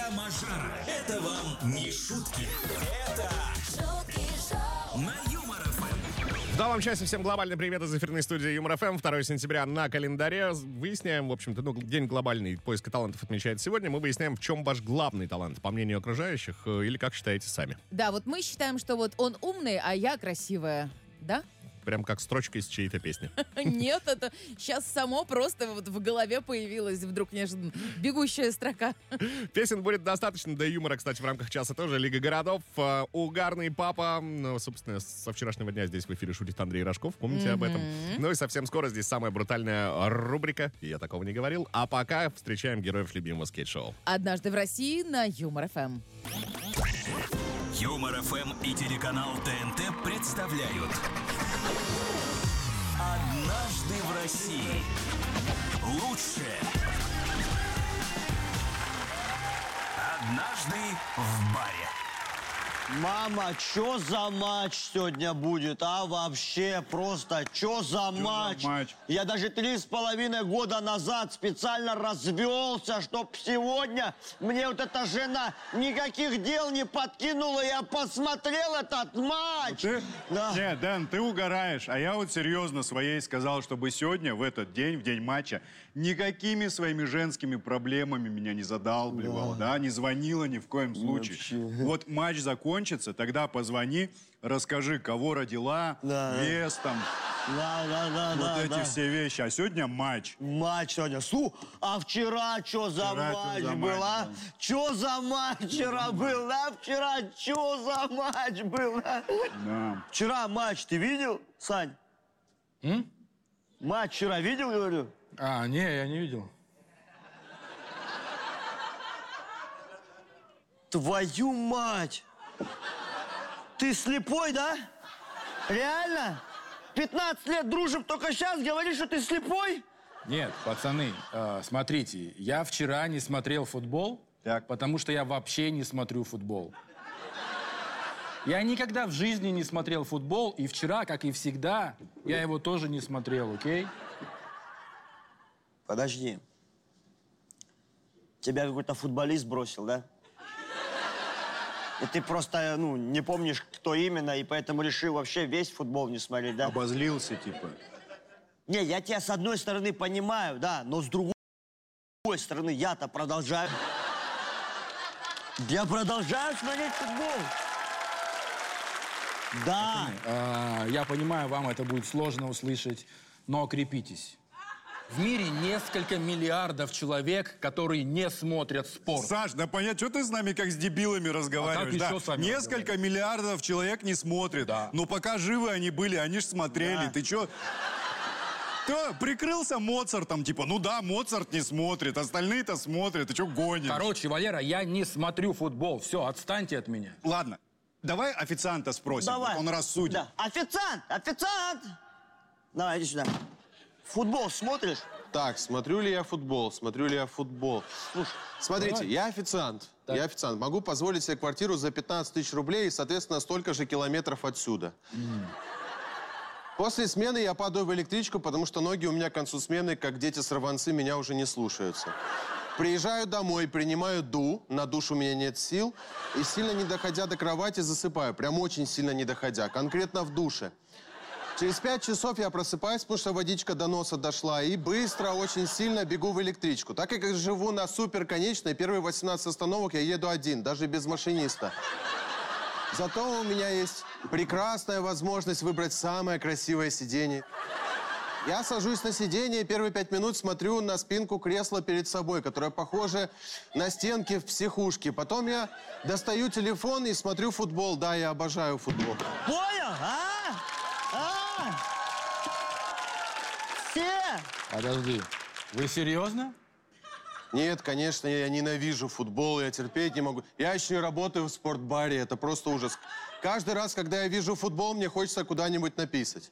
Друзья Мажара, это вам не шутки. Это шутки шоу на Юмор ФМ. В новом часе всем глобальный привет из эфирной студии Юмор ФМ. 2 сентября на календаре. Выясняем, в общем-то, день глобальный поиска талантов отмечает сегодня. Мы выясняем, в чем ваш главный талант, по мнению окружающих, или как считаете сами. Да, вот мы считаем, что вот он умный, а я красивая. Да? Прям как строчка из чьей-то песни. Нет, это сейчас само просто вот в голове появилась вдруг неожиданно бегущая строка. Песен будет достаточно, да и юмора, кстати, в рамках часа тоже. Лига городов, угарный папа. Ну, собственно, со вчерашнего дня здесь в эфире шутит Андрей Рожков. Помните об этом? Ну и совсем скоро здесь самая брутальная рубрика. Я такого не говорил. А пока встречаем героев любимого скейт-шоу. «Однажды в России» на Юмор ФМ. Юмор ФМ и телеканал ТНТ представляют «Однажды в России». Лучшее. Однажды в баре. Мама, чё за матч сегодня будет, а? Вообще, просто, чё за матч? Я даже 3,5 года назад специально развелся, чтоб сегодня мне вот эта жена никаких дел не подкинула. Я посмотрел этот матч. Да. Нет, Дэн, ты угораешь. А я вот серьезно своей сказал, чтобы сегодня, в этот день, в день матча, никакими своими женскими проблемами меня не задалбливала, да, не звонила ни в коем случае. Вообще. Вот матч закончится, тогда позвони, расскажи, кого родила, вес там, эти все вещи. А сегодня матч. Матч сегодня. А вчера что за матч был, а? Чё за матч вчера был, а? Вчера чё за матч был, а? Да. Вчера матч ты видел, Сань? Матч вчера видел, говорю? Не, я не видел. Твою мать! Ты слепой, да? Реально? 15 лет дружим, только сейчас говоришь, что ты слепой? Нет, пацаны, смотрите, я вчера не смотрел футбол, потому что я вообще не смотрю футбол. Я никогда в жизни не смотрел футбол, и вчера, как и всегда, я его тоже не смотрел, окей? Подожди. Тебя какой-то футболист бросил, да? И ты просто, не помнишь, кто именно, и поэтому решил вообще весь футбол не смотреть, да? Обозлился, типа. Не, я тебя с одной стороны понимаю, да, но с другой стороны я-то продолжаю. Я продолжаю смотреть футбол. Да. Я понимаю, вам это будет сложно услышать, но крепитесь. В мире несколько миллиардов человек, которые не смотрят спорт. Саш, да понятно, что ты с нами как с дебилами разговариваешь? А как еще с вами Несколько миллиардов человек не смотрят. Да. Но пока живы они были, они ж смотрели. Да. Ты что? Ты прикрылся Моцартом, типа, Моцарт не смотрит, остальные-то смотрят. Ты что гонишь? Короче, Валера, я не смотрю футбол. Все, отстаньте от меня. Ладно, давай официанта спросим, Давай. вот он рассудит. Да. Официант! Давай, иди сюда. Футбол смотришь? Так, смотрю ли я футбол? Слушай, смотрите, я официант. Могу позволить себе квартиру за 15 тысяч рублей и, соответственно, столько же километров отсюда. После смены я падаю в электричку, потому что ноги у меня к концу смены, как дети-сорванцы, меня уже не слушаются. Приезжаю домой, принимаю на душ у меня нет сил, и сильно не доходя до кровати засыпаю. Прям очень сильно не доходя, конкретно в душе. Через 5 часов я просыпаюсь, потому что водичка до носа дошла, и быстро, очень сильно бегу в электричку. Так как я живу на суперконечной, первые 18 остановок я еду один, даже без машиниста. Зато у меня есть прекрасная возможность выбрать самое красивое сиденье. Я сажусь на сиденье и первые 5 минут смотрю на спинку кресла перед собой, которая похожа на стенки в психушке. Потом я достаю телефон и смотрю футбол. Да, я обожаю футбол. Понял, Все! Подожди, вы серьезно? Нет, конечно, я ненавижу футбол, я терпеть не могу. Я еще не работаю в спортбаре, это просто ужас. Каждый раз, когда я вижу футбол, мне хочется куда-нибудь написать.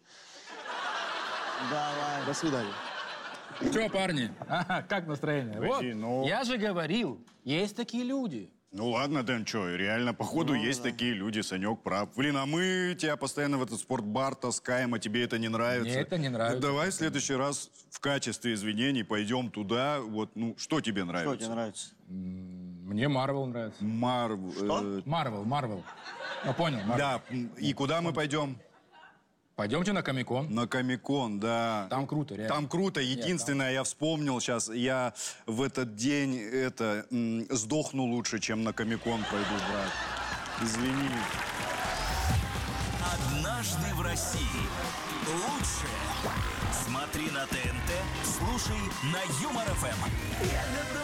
Давай. До свидания. Че, парни? Как настроение? Пойди, Вот, я же говорил, есть такие люди. Ну ладно, Дэн, что, реально, походу, есть такие люди, Санек прав. Блин, а мы тебя постоянно в этот спортбар таскаем, а тебе это не нравится. Мне это не нравится. Ну, давай в следующий раз в качестве извинений пойдем туда, вот, что тебе нравится? Что тебе нравится? Мне Марвел нравится. Марвел. Ну, понял, Marvel. Да, и куда мы пойдем? Пойдемте на Комик-кон. На Комик-кон, да. Там круто, реально. Там круто. Единственное, я вспомнил сейчас, я в этот день сдохну лучше, чем на Комик-кон пойду, брат. Извини. Однажды в России. Лучшее. Смотри на ТНТ, слушай на Юмор ФМ. Ягода